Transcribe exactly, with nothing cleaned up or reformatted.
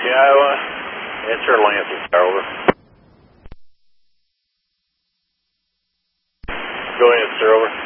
Yeah, Iowa. It's your Lansing, sir, over. Go ahead, sir, over.